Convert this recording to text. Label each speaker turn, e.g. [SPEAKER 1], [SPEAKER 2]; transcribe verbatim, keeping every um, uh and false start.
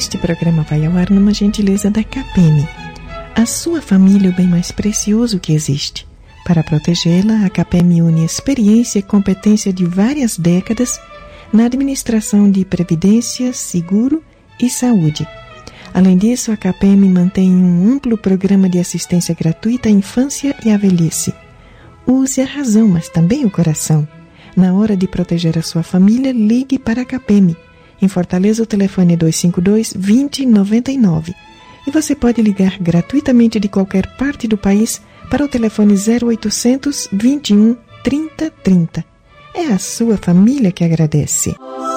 [SPEAKER 1] Este programa vai ao ar numa gentileza da CAPEM. A sua família é o bem mais precioso que existe. Para protegê-la, a CAPEM une experiência e competência de várias décadas na administração de previdência, seguro e saúde. Além disso, a CAPEM mantém um amplo programa de assistência gratuita à infância e à velhice. Use a razão, mas também o coração. Na hora de proteger a sua família, ligue para a CAPEM. Em Fortaleza, o telefone é dois cinco dois, dois zero nove nove. E você pode ligar gratuitamente de qualquer parte do país para o telefone zero oitocentos, vinte e um, trinta, trinta. É a sua família que agradece.